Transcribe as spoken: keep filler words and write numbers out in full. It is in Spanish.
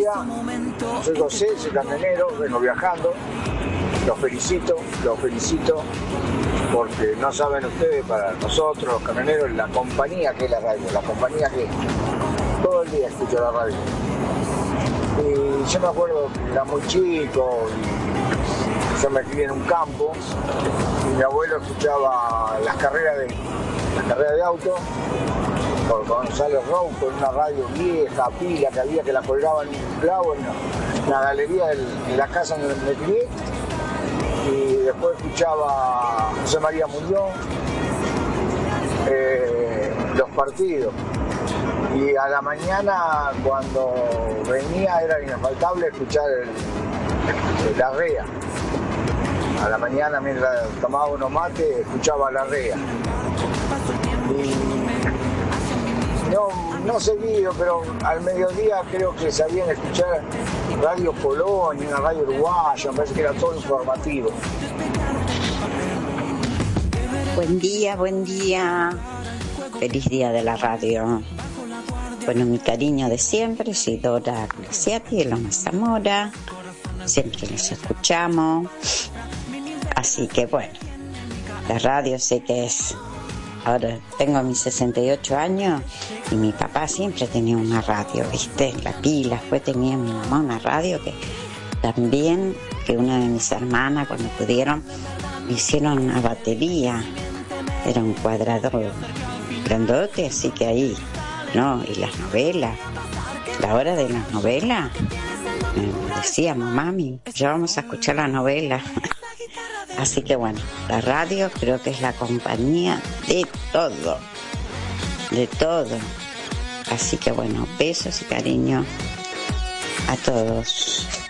día, soy José, soy camionero, vengo viajando, los felicito, los felicito, porque no saben ustedes, para nosotros los camioneros, la compañía que es la radio, la compañía que todo el día escucho la radio. Y yo me acuerdo que era muy chico, y yo me crié en un campo, y mi abuelo escuchaba las carreras de, las carreras de auto, por Gonzalo Roux, con una radio vieja, pila, que había que la colgaban en un clavo en la, en la galería de la casa donde me crié. Y después escuchaba José María Muñoz, eh, los partidos. Y a la mañana, cuando venía, era infaltable escuchar el, la rea. A la mañana, mientras tomaba unos mates, escuchaba la rea. Y no, no seguido, pero al mediodía creo que sabían escuchar Radio Polonia, una radio uruguaya, me parece que era todo informativo. Buen día, buen día. Feliz día de la radio. Bueno, mi cariño de siempre, soy Dora Glesiati de Loma Zamora. Siempre los escuchamos. Así que bueno, la radio sé que es... Ahora tengo mis sesenta y ocho años y mi papá siempre tenía una radio, ¿viste? La pila, después tenía mi mamá una radio que también, que una de mis hermanas cuando pudieron, me hicieron una batería. Era un cuadrador grandote, así que ahí, ¿no? Y las novelas, la hora de las novelas, me decíamos, mami, ya vamos a escuchar la novela. Así que bueno, la radio creo que es la compañía de todo, de todo. Así que bueno, besos y cariño a todos.